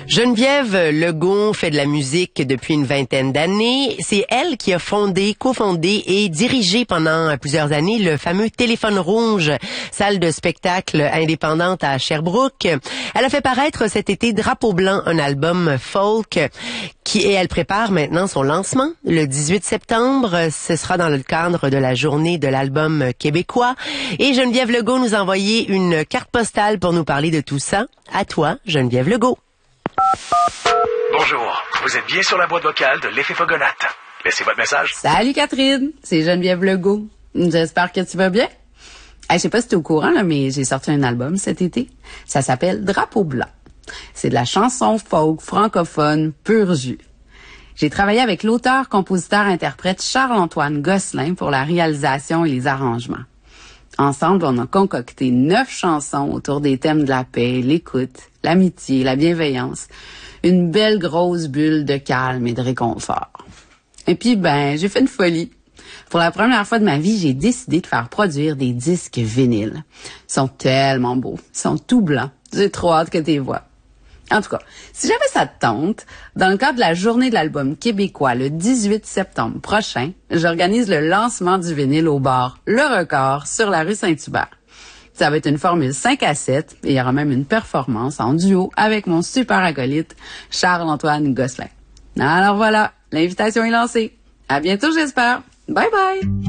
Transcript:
Geneviève Legault fait de la musique depuis une vingtaine d'années. C'est elle qui a cofondé et dirigé pendant plusieurs années le fameux Téléphone Rouge, salle de spectacle indépendante à Sherbrooke. Elle a fait paraître cet été Drapeau Blanc, un album folk et elle prépare maintenant son lancement le 18 septembre. Ce sera dans le cadre de la journée de l'album québécois. Et Geneviève Legault nous a envoyé une carte postale pour nous parler de tout ça. À toi, Geneviève Legault. Bonjour, vous êtes bien sur la boîte vocale de l'effet Fogonate. Laissez votre message. Salut Catherine, c'est Geneviève Legault. J'espère que tu vas bien. Je sais pas si t'es au courant, là, mais j'ai sorti un album cet été. Ça s'appelle Drapeau Blanc. C'est de la chanson folk francophone pur jus. J'ai travaillé avec l'auteur, compositeur, interprète Charles-Antoine Gosselin pour la réalisation et les arrangements. Ensemble, on a concocté 9 chansons autour des thèmes de la paix, l'écoute, l'amitié, la bienveillance. Une belle grosse bulle de calme et de réconfort. Et puis, j'ai fait une folie. Pour la première fois de ma vie, j'ai décidé de faire produire des disques vinyles. Ils sont tellement beaux. Ils sont tout blancs. J'ai trop hâte que tu les vois. En tout cas, si jamais ça te tente, dans le cadre de la journée de l'album québécois le 18 septembre prochain, j'organise le lancement du vinyle au bar Le Record sur la rue Saint-Hubert. Ça va être une formule 5 à 7 et il y aura même une performance en duo avec mon super acolyte Charles-Antoine Gosselin. Alors voilà, l'invitation est lancée. À bientôt, j'espère. Bye bye!